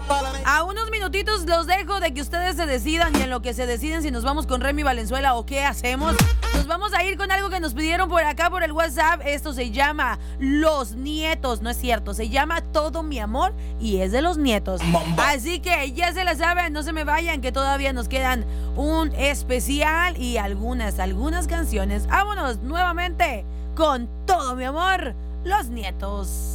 A unos minutitos los dejo de que ustedes se decidan, y en lo que se deciden si nos vamos con Remy Valenzuela o qué hacemos, nos vamos a ir con algo que nos pidieron por acá por el WhatsApp. Esto se llama Los Nietos, no es cierto, se llama Todo Mi Amor y es de Los Nietos. Así que ya se la saben, no se me vayan que todavía nos quedan un especial y algunas canciones. Vámonos nuevamente con Todo Mi Amor, Los Nietos.